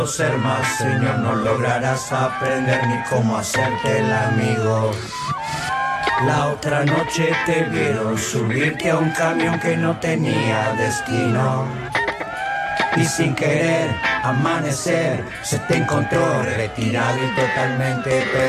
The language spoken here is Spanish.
ser más, señor, no lograrás aprender ni cómo hacerte el amigo. La otra noche te vieron subirte a un camión que no tenía destino. Y sin querer amanecer se te encontró retirado y totalmente perdido.